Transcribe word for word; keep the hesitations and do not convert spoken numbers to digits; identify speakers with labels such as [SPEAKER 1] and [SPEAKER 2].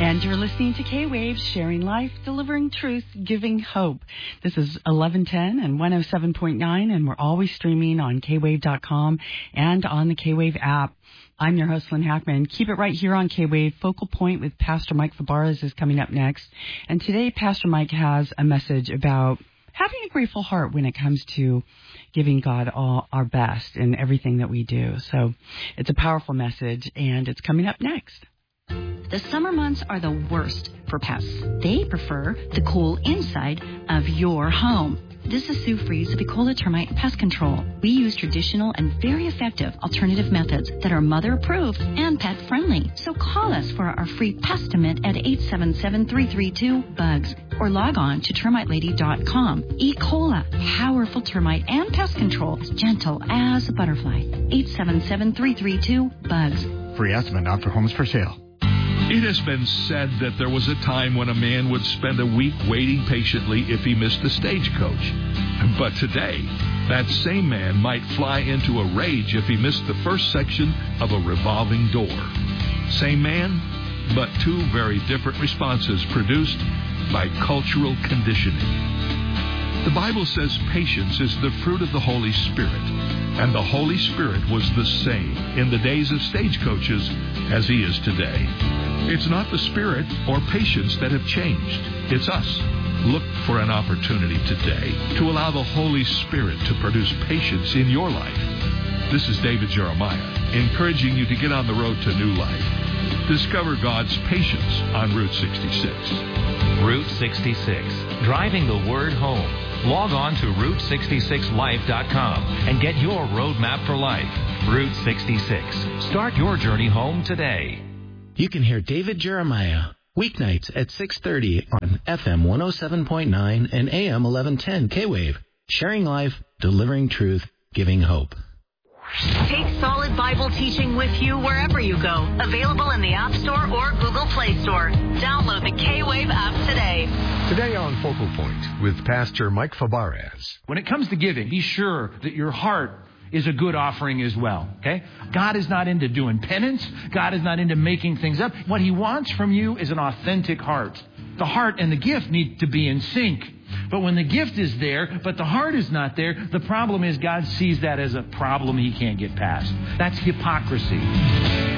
[SPEAKER 1] And you're listening to K-Wave, sharing life, delivering truth, giving hope. This is eleven ten and one oh seven point nine, and we're always streaming on K wave dot com and on the K-Wave app. I'm your host, Lynn Hackman. Keep it right here on K-Wave. Focal Point with Pastor Mike Fabarez is coming up next. And today, Pastor Mike has a message about having a grateful heart when it comes to giving God all our best in everything that we do. So it's a powerful message, and it's coming up next.
[SPEAKER 2] The summer months are the worst for pests. They prefer the cool inside of your home. This is Sue Fries of Ecola Termite Pest Control. We use traditional and very effective alternative methods that are mother-approved and pet-friendly. So call us for our free Pestimate at eight seven seven, three three two, BUGS or log on to termite lady dot com. Ecola, powerful termite and pest control, gentle as a butterfly. eight seven seven, three three two, BUGS.
[SPEAKER 3] Free estimate not for homes for sale.
[SPEAKER 4] It has been said that there was a time when a man would spend a week waiting patiently if he missed the stagecoach. But today, that same man might fly into a rage if he missed the first section of a revolving door. Same man, but two very different responses produced by cultural conditioning. The Bible says patience is the fruit of the Holy Spirit, and the Holy Spirit was the same in the days of stagecoaches as he is today. It's not the Spirit or patience that have changed. It's us. Look for an opportunity today to allow the Holy Spirit to produce patience in your life. This is David Jeremiah, encouraging you to get on the road to new life. Discover God's patience on Route sixty-six.
[SPEAKER 5] Route sixty-six, driving the word home. Log on to route sixty-six life dot com and get your roadmap for life. Route sixty-six. Start your journey home today.
[SPEAKER 6] You can hear David Jeremiah weeknights at six thirty on F M one oh seven point nine and A M eleven ten K-Wave. Sharing life, delivering truth, giving hope.
[SPEAKER 7] Take solid Bible teaching with you wherever you go. Available in the App Store or Google Play Store. Download the K-Wave app today.
[SPEAKER 3] Today on Focal Point with Pastor Mike Fabarez.
[SPEAKER 8] When it comes to giving, be sure that your heart is a good offering as well, okay? God is not into doing penance. God is not into making things up. What he wants from you is an authentic heart. The heart and the gift need to be in sync. But when the gift is there, but the heart is not there, the problem is God sees that as a problem he can't get past. That's hypocrisy.